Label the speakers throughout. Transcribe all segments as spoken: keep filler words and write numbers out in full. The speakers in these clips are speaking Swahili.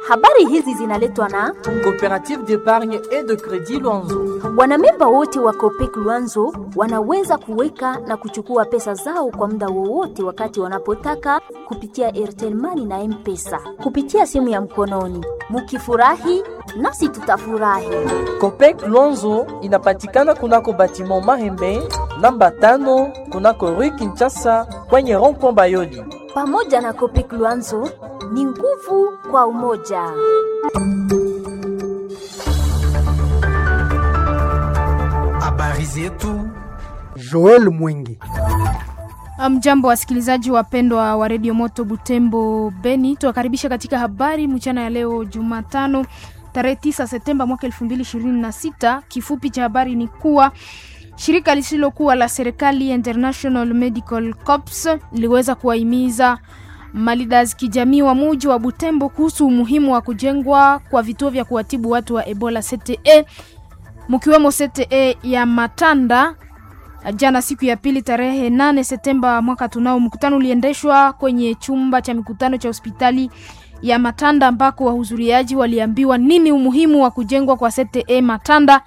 Speaker 1: Habari hizi zinaletwa na
Speaker 2: Coopérative d'épargne et de crédit Luanzo.
Speaker 1: wanamemba wote wa Copec Luanzo wanaweza kuweka na kuchukua pesa zao kwa muda wowote wakati wanapotaka kupitia Airtel Money na M-Pesa kupitia simu ya mkononi. Mukifurahi nasi tutafurahi.
Speaker 2: Copec Luanzo inapatikana kunako batiment Mahembe namba tano kunako Rue Kinshasa kwenye rond-point Bayoli.
Speaker 1: Pamoja na Copec Luanzo ni nguvu kwa umoja.
Speaker 3: Habari zetu
Speaker 4: Joel Mwingi.
Speaker 5: Mjambo wasikilizaji wapendwa wa Radio Moto Butembo Beni, tuwakaribisha katika habari mchana ya leo Jumatano tarehe tisa Septemba mwaka elfu mbili ishirini na sita. Kifupi cha habari ni kuwa shirika lisilokuwa la serikali International Medical Corps liweza kuwahimiza malidas kijamii wa mji wa Butembo kuhusu umuhimu wa kujengwa kwa vituo vya kuwatibu watu wa Ebola C T E, mkiwemo C T E ya Matanda. Jana siku ya pili tarehe nane Septemba mwaka tunao, mkutano uliendeshwa kwenye chumba cha mikutano cha hospitali ya Matanda ambako wahudhuriaji waliambiwa nini umuhimu wa kujengwa kwa C T E Matanda,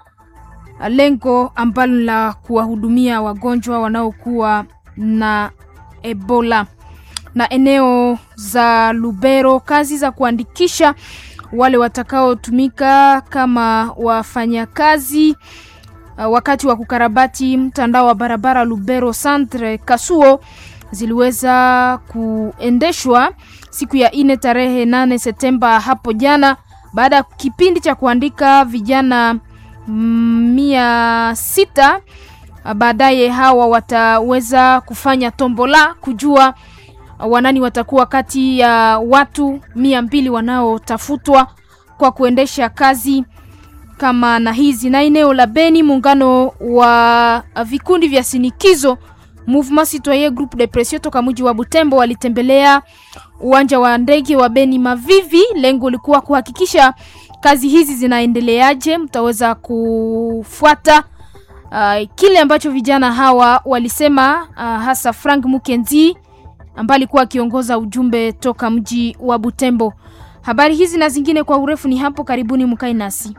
Speaker 5: lengo ambalo la kuwahudumia wagonjwa wanaokuwa na Ebola. Na eneo za Lubero, kazi za kuandikisha wale watakao tumika kama wafanyakazi Uh, wakati wa kukarabati mtandao wa barabara Lubero Centre Kasuo ziliweza kuendeshwa siku ya ine tarehe nane Septemba hapo jana, baada ya kipindi cha kuandika vijana mm, mia sita. Uh, baadaye hawa wataweza kufanya tombola kujua uh, wanani watakuwa kati ya uh, watu mia mbili wanaotafutwa kwa kuendesha kazi kama na hizi. Na eneo la Beni, muungano wa vikundi vya sinikizo Mouvement Citoyen Groupe de Pression toka mji wa Butembo walitembelea uwanja wa ndege wa Beni Mavivi. Lengo lilikuwa kuhakikisha kazi hizi zinaendeleaje. Mtaweza kufuata uh, kile ambacho vijana hawa walisema, uh, hasa Frank Mukenzi ambaye alikuwa kiongoza ujumbe toka mji wa Butembo. Habari hizi na zingine kwa urefu ni hapo karibuni, mkae nasi.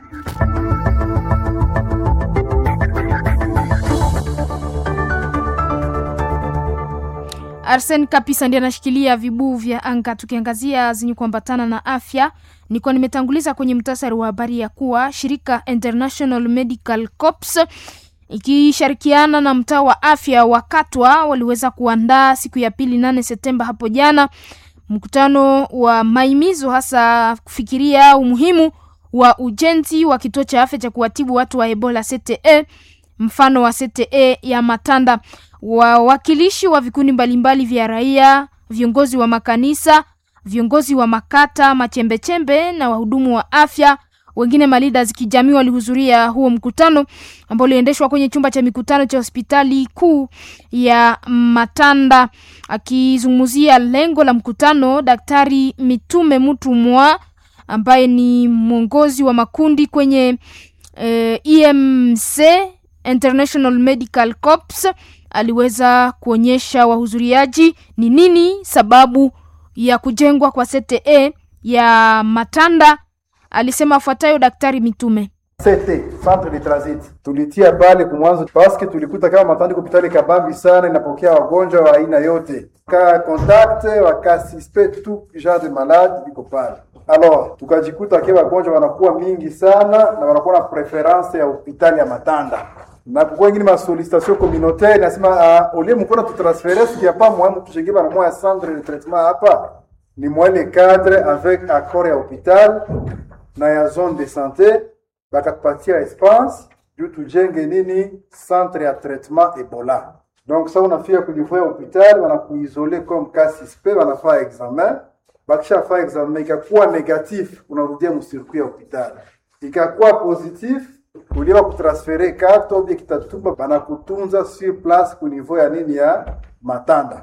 Speaker 5: Arsene Kapisa ndiye anashikilia vibu vya anga. Tukiangazia zenye kuambatana na afya, niko nimetanguliza kwenye mtasari wa habari ya kuwa shirika International Medical Corps ikishirikiana na mtaa wa afya wa Katwa waliweza kuandaa siku ya pili nane Septemba hapo jana mkutano wa maimizo, hasa kufikiria umuhimu wa ujenzi wa kituo cha afya cha kuwatibu watu wa Ebola C T E, mfano wa C T E ya Matanda. Wawakilishi wa vikundi mbalimbali vya raia, viongozi wa makanisa, viongozi wa makata, machembechembe na wahudumu wa afya, wengine malidas kijamii walihudhuria huo mkutano ambao uliendeshwa kwenye chumba cha mikutano cha hospitali kuu ya Matanda. Akizungumzia lengo la mkutano, Daktari Mitume Mutumwa ambaye ni mwongozi wa makundi kwenye eh, E M C International Medical Corps aliweza kuonyesha wahudhuriaji ni nini sababu ya kujengwa kwa C T E ya Matanda. Alisema fuatayo Daktari Mitume:
Speaker 6: C T centre de transit tulitia pale kumwanzo paske tulikuta kama Matanda hospitali kabambi sana, inapokea wagonjwa wa aina yote, ka contact wa suspect tout genre de malade iko pale. Alors tukajikuta kwa wagonjwa wanakuwa mingi sana na wanakuwa na preference ya hospitali ya Matanda, na kwa wengine ma sollicitation communautaire nasema uh, ole mkona tu transférer ce qui a pas moi tujenge bana moya centre de traitement hapa ni moi le cadre avec accord ya hospital na ya zone de santé bakatupatia espace juu tujenge nini centre ya traitement Ebola. Donc ça unafika kujifua hospital wanakuisoler comme cas suspect, wanafanya examen, bakisha fanya examen ikakuwa negatif unarudia msirkuit ya hospital, ikakuwa positif uliwa kutransfere kato bia kitatuba banakutunza sur place ku niveau ya nini ya Matanda.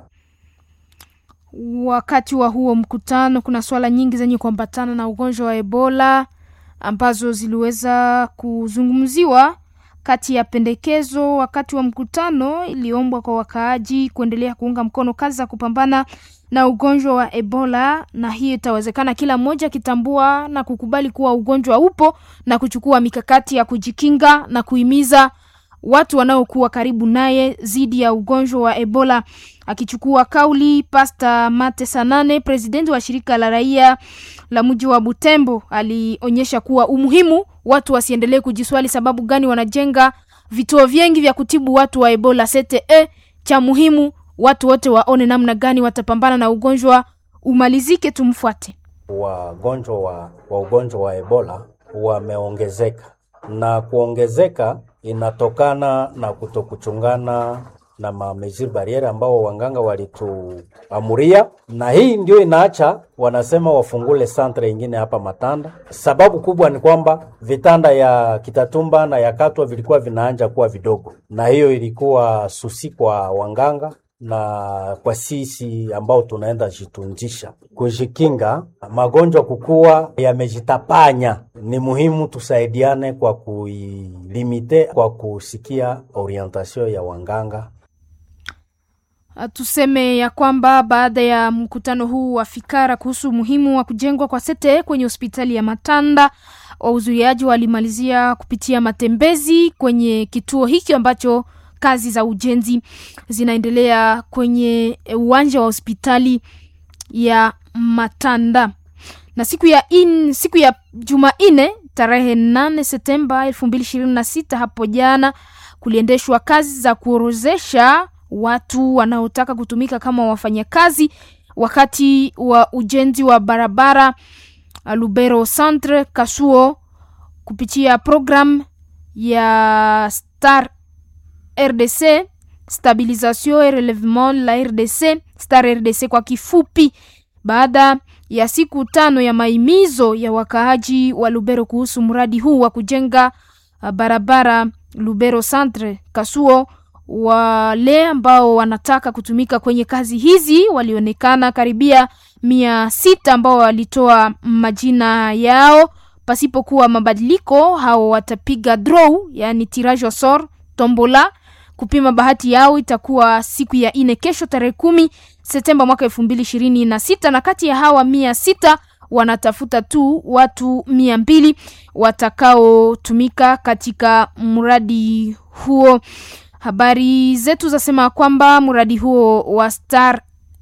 Speaker 5: Wakati wa huo mkutano kuna swala nyingi zenye kuambatana na ugonjwa wa Ebola ambazo ziliweza kuzungumziwa Kati ya pendekezo wakati wa mkutano iliombwa kwa wakaaji kuendelea kuunga mkono kazi za kupambana na ugonjwa wa Ebola, na hiyo itawezekana kila mmoja kitambua na kukubali kuwa ugonjwa upo na kuchukua mikakati ya kujikinga na kuhimiza watu wanaokuwa karibu naye zidi ya ugonjwa wa Ebola. Akichukua kauli, Pastor Mate Sanane, presidenti wa shirika la raia la mji wa Butembo, alionyesha kuwa umuhimu watu wasiendelee kujiswali sababu gani wanajenga vituo vingi vya kutibu watu wa Ebola C T E. Cha muhimu watu wote waone namna gani watapambana na ugonjwa umalizike. Tumfuate.
Speaker 7: Wagonjwa wa, wa ugonjwa wa Ebola wameongezeka, na kuongezeka inatokana na kutokuchungana na mamezir barriere ambao wanganga walituamuria, na hii ndio inaacha wanasema wafungule centre nyingine hapa Matanda. Sababu kubwa ni kwamba vitanda ya Kitatumba na ya Katwa vilikuwa vinaanja kuwa vidogo, na hiyo ilikuwa susi kwa wanganga na kwa sisi ambao tunaenda jitunjisha kujikinga magonjwa kukua yamejitapanya. Ni muhimu tusaidiane kwa kuilimite, kwa kusikia orientation ya wanganga.
Speaker 5: Tuseme ya kwamba baada ya mkutano huu wa fikara kuhusu muhimu wa kujengwa kwa sete kwenye hospitali ya Matanda, wauzuiaji walimalizia kupitia matembezi kwenye kituo hiki ambacho kazi za ujenzi zinaendelea kwenye uwanja wa hospitali ya Matanda. Na siku ya in, siku ya Jumanne tarehe nane Septemba elfu mbili ishirini na sita hapo jana kuliendeshwa kazi za kuorozesha watu wanaotaka kutumika kama wafanyakazi wakati wa ujenzi wa barabara Lubero Centre Kasuo kupitia program ya Star R D C, Stabilisation et Relèvement la R D C, Star R D C kwa kifupi. Baada ya siku tano ya maimizo ya wakaaji wa Lubero kuhusu mradi huu wa kujenga barabara Lubero Centre Kasuo, wale ambao wanataka kutumika kwenye kazi hizi walionekana karibia mia sita ambao walitoa majina yao. Pasipokuwa mabadiliko, hao watapiga draw, yani tirage au sort, tombola. Kupima bahati yao itakuwa siku ya ine kesho tarehe kumi Septemba mwaka elfu mbili ishirini na sita, na kati ya hawa mia sita wanatafuta tu watu mia mbili watakao tumika katika mradi huo. Habari zetu zasema kwamba mradi huo wa Star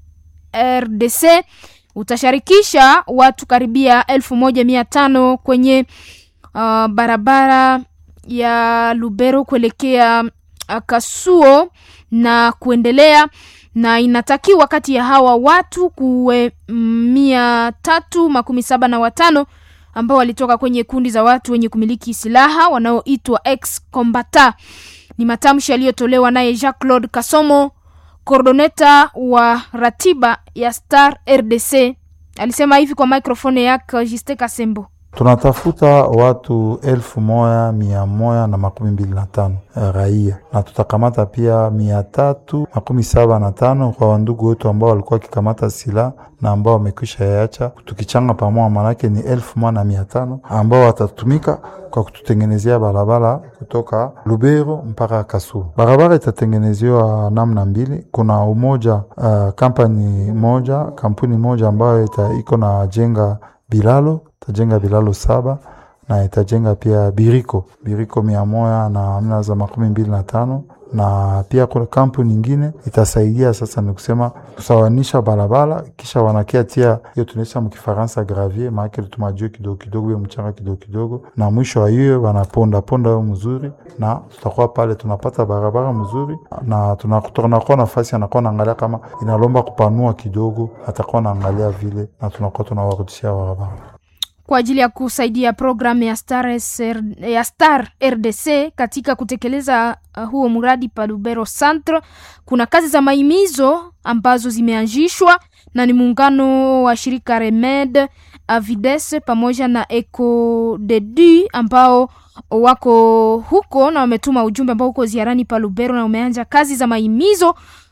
Speaker 5: R D C utasharikisha watu karibia elfu moja mia tano kwenye uh, barabara ya Lubero kuelekea uh, Kasuo na kuendelea, na inatakiwa kati ya hawa watu kuwe mia tatu makumi saba na watano ambao walitoka kwenye kundi za watu wenye kumiliki silaha wanaoitwa ex-combatant. Ni matamshi yaliyotolewa naye Jacques-Claude Kasomo, coordinator wa ratiba ya Star R D C. Alisema hivi kwa microphone yake Juste Kasembo.
Speaker 8: Tunatafuta watu elfu moja mia moja na makumi mbili na tano raia, na tutakamata pia mia tatu makumi saba na tano kwa wandugu wetu ambao walikuwa kikamata sila na ambao wamekwisha yaacha. Tukichanga pamoja manake ni elfu moja na mia tano ambao watatumika kwa kututengenezea barabara kutoka Lubero mpaka Kasuo. Barabara itatengenezewa namna mbili. Kuna umoja uh, kampani moja, kampuni moja ambayo ita iko na jenga bilalo, tajenga bilalo saba, na itajenga pia biriko biriko mia moja na amna za makumi mbili na tano, na pia kuna kampuni nyingine itasaidia sasa ni kusema kusawanisha barabara, kisha wanakia tia hiyo tunaisha mkifaransa gravier, maana tumajue kidogo kidogo mchanga kidogo kidogo, na mwisho wa hiyo wanaponda ponda hiyo mzuri, na tutakuwa pale tunapata barabara mzuri, na tunakutoka kwa nafasi anakuwa naangalia kama inalomba kupanua kidogo, atakuwa naangalia vile, na tunakuwa tunawarudishia barabara
Speaker 5: kwa ajili ya kusaidia programu ya Star, ya Star R D C katika kutekeleza uh, huo mradi pa Lubero Centre. Kuna kazi za maimizo ambazo zimeanzishwa na ni muungano wa shirika Remed, Avides pamoja na Eco Dedu ambao wako huko na wametuma ujumbe ambao uko ziarani pa Lubero na umeanza kazi za maimizo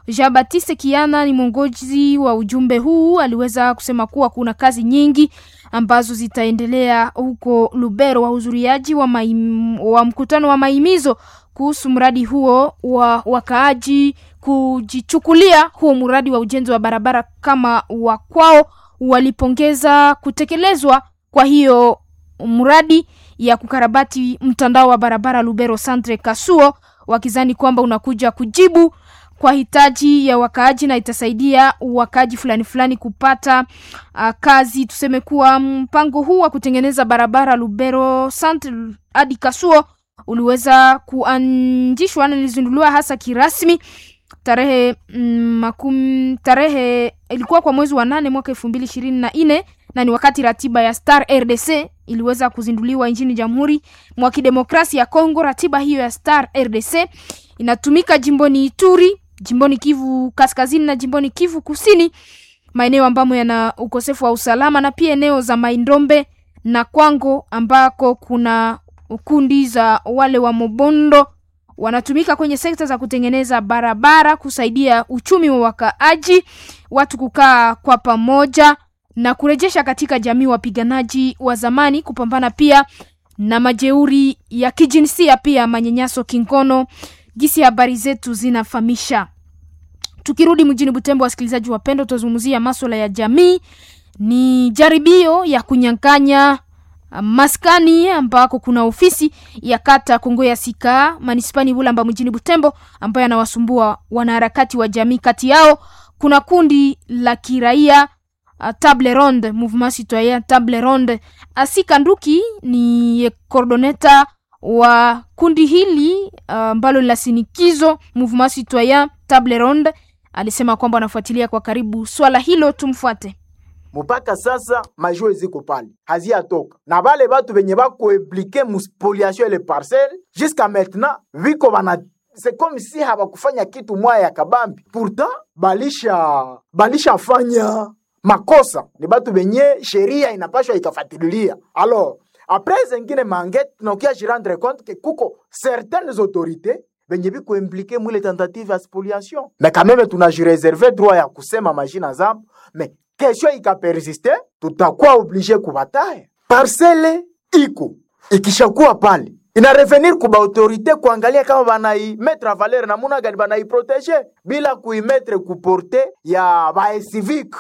Speaker 5: Jean Baptiste Kiana ni mwongozi wa ujumbe huu, aliweza kusema kuwa kuna kazi nyingi ambazo zitaendelea huko Lubero. Wahudhuriaji wa, maim, wa mkutano wa maimizo kuhusu mradi huo wa wakaaji kujichukulia huo mradi wa ujenzi wa barabara kama wa kwao, walipongeza kutekelezwa kwa hiyo mradi ya kukarabati mtandao wa barabara Lubero Centre Kasuo, wakizani kwamba unakuja kujibu kwa hitaji ya wakaaji na itasaidia wakaaji fulani fulani kupata uh, kazi. Tuseme kuwa mpango huu wa kutengeneza barabara Lubero Centre hadi Kasuo uliweza kuanzishwa na nilizinduliwa hasa kirasmi tarehe mm, makum, tarehe ilikuwa kwa mwezi wa nane mwaka elfu mbili ishirini na nne, na ni wakati ratiba ya Star R D C iliweza kuzinduliwa nchini Jamhuri mwa Kidemokrasia ya Kongo. Ratiba hiyo ya Star R D C inatumika jimboni Ituri, jimboni Kivu Kaskazini na jimboni Kivu Kusini, maeneo ambamo yana ukosefu wa usalama, na pia eneo za Maindombe na Kwango ambako kuna kundi za wale wa Mobondo wanatumika kwenye sekta za kutengeneza barabara, kusaidia uchumi wa wakaaji, watu kukaa kwa pamoja na kurejesha katika jamii wapiganaji wa zamani, kupambana pia na majeuri ya kijinsia, pia manyanyaso kingono. Gisi habari zetu zinafahamisha. Tukirudi mjini Butembo, wasikilizaji wapendo, tuzungumzia masuala ya jamii. Ni jaribio ya kunyang'anya maskani ambako kuna ofisi ya kata Kongo ya Sika manispani Bulamba mjini Butembo, ambayo anawasumbua wanaharakati wa jamii. Kati yao kuna kundi la kiraia uh, Table Ronde, Mouvement Citoyen Table Ronde. Asika Nduki ni coordinator wa kundi hili ambalo uh, la sinikizo Mouvement Citoyen Table Ronde, alisema kwamba anafuatilia kwa karibu swala hilo. Tumfuate.
Speaker 9: Mpaka sasa majue ziko pale haziyatoka, na bale batu benye bako impliqué mu spoliation les parcelles jusqu'à maintenant viko bana, c'est comme si habakufanya kitu moya ya kabambi. Pourtant balisha balisha fanya makosa, ni batu benye sheria inapashwa ikafatililia. Alors après zengine mangete tunakia je rendre compte que kuko certaines autorités benye biko impliqué mu les tentatives à spoliation, mais quand même tunaji réserver droit ya kusema majina zabo. Mais kesho ikapersiste, tutakuwa obligé kubataya. Parcelle iko ikishakuwa pale, ina revenir kuba autorité kuangalia kama banai mettre valeur na muna gani banai protéger bila kuimetre kuporte ya bae civique.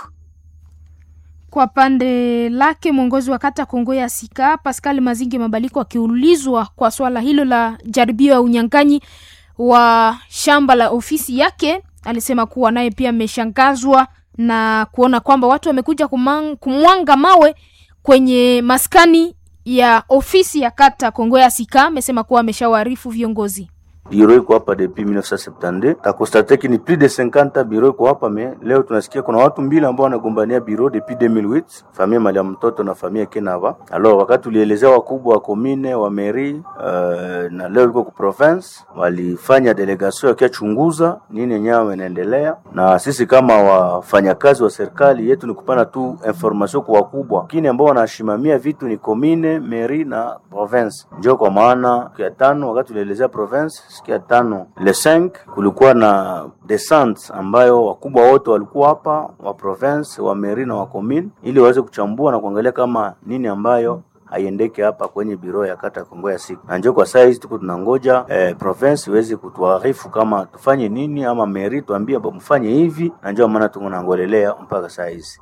Speaker 5: Kwa pande lake mwongozi wa kata Kongo ya Sika Pascal Mazinge Mabaliko akiulizwa kwa swala hilo la jaribio ya unyang'anyi wa shamba la ofisi yake, alisema kuwa naye pia ameshangazwa na kuona kwamba watu wamekuja kumwanga mawe kwenye maskani ya ofisi ya kata Kongo ya Sika. Amesema kuwa ameshawaarifu viongozi.
Speaker 10: Bureau iko hapa depuis mille neuf cent soixante-deux. Ta constate que ni plus de cinquante bureau iko hapa, mais leo tunasikia kuna watu mbili ambao wanagombania bureau depuis deux mille huit, familia mali ya mtoto na familia Kenava. Alors wakati tulielezea wakubwa wa commune wa mairie uh, na leo iko ku province walifanya delegation yakichunguza nini yenyewe inaendelea, na sisi kama wafanyakazi wa serikali yetu ni kupana tu information kwa wakubwa kini ambao wanashimamia vitu ni commune, mairie na province. Ndio kwa maana kwa tano wakati tulielezea province sikia tano le cinq kulikuwa na descente ambayo wakubwa wote walikuwa hapa wa province, wa mairie na wa commune, ili waweze kuchambua na kuangalia kama nini ambayo haiendeke hapa kwenye biro ya kata Kongo ya Sika. Na njoo kwa size tuko tunangoja eh, province iweze kutuarifu kama tufanye nini, ama mairie tuambie mfanye hivi, na njoo maana tunangolelea mpaka size.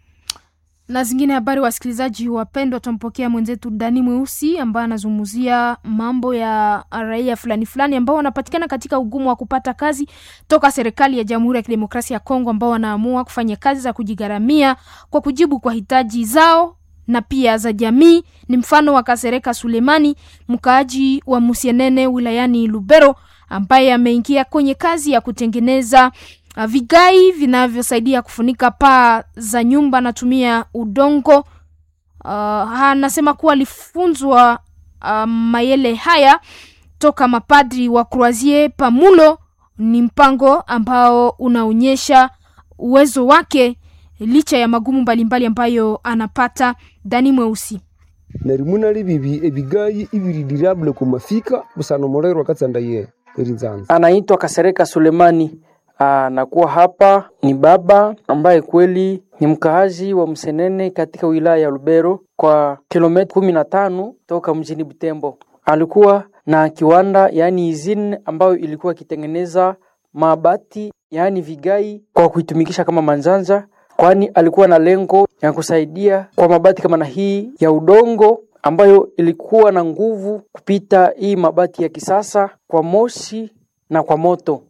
Speaker 5: Na zingine habari, wasikilizaji wapendwa, tumpokea mwenzetu Dani Mweusi ambaye anazungumzia mambo ya raia fulani fulani ambao wanapatikana katika ugumu wa kupata kazi toka serikali ya Jamhuri ya Kidemokrasia ya Kongo, ambao wanaamua kufanya kazi za kujigaramia kwa kujibu kwa hitaji zao na pia za jamii. Ni mfano wa Kasereka Sulemani, mkaaji wa Musienene wilayani Lubero, ambaye ameingia kwenye kazi ya kutengeneza Uh, vigai vinavyosaidia kufunika paa za nyumba natumia udongo. Uh, anasema kuwa alifunzwa uh, mayele haya toka mapadri wa Croisier Pamulo. Ni mpango ambao unaonyesha uwezo wake licha ya magumu mbalimbali ambayo anapata. Dani Mweusi.
Speaker 11: Narimuna libibi ebigai ibiridiriable kumafika busano morero katsandaye erinzanza.
Speaker 2: Anaitwa Kasereka Sulemani.
Speaker 12: anakuwa hapa ni baba ambaye kweli ni mkaazi wa Msenene katika wilaya ya Lubero kwa kilomita kumi na tano toka mjini Butembo. Alikuwa na kiwanda yani izine ambayo ilikuwa kitengeneza mabati yani vigai kwa kuitumikisha kama manzanza, kwani alikuwa na lengo ya kusaidia kwa mabati kama na hii ya udongo ambayo ilikuwa na nguvu kupita hii mabati ya kisasa kwa moshi na kwa moto.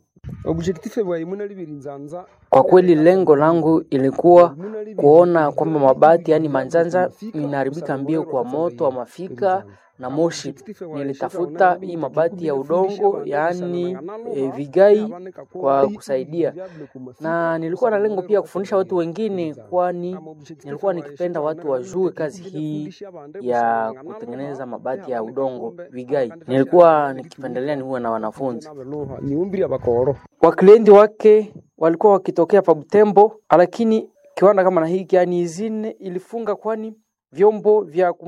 Speaker 12: Kwa kweli lengo langu ilikuwa kuona kwamba mabati yani manzanza inaharibika mbio kwa moto wa mafika na moshi. Nilitafuta hii mabati ya udongo yani e, vigai kwa kusaidia, na nilikuwa na lengo pia kufundisha watu wengine, kwani nilikuwa nikipenda watu wajue kazi hii ya kutengeneza mabati ya udongo vigai. Nilikuwa nikipendelea niwe na wanafunzi. Waklienti wake walikuwa wakitokea pa Butembo, lakini kiwanda kama na hiki yani izine ilifunga, kwani vyombo vya